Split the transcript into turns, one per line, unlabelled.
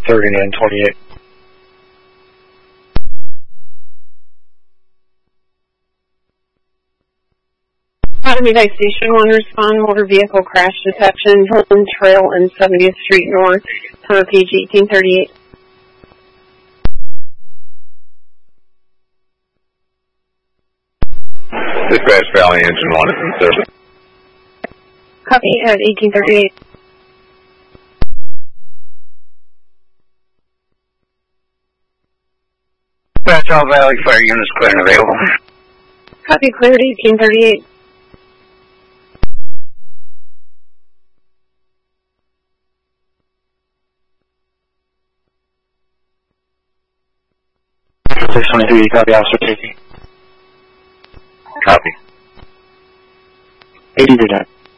3928.
Academy Guide Station 1, respond, motor vehicle crash detection, Hilton Trail and 70th Street North, tower page 1838.
Dispatch Valley Engine 1 is in service.
Copy at 1838.
Dispatch all Valley Fire units clear and available.
Copy, cleared 1838.
Copy, officer taking.
Copy.
80 to 10.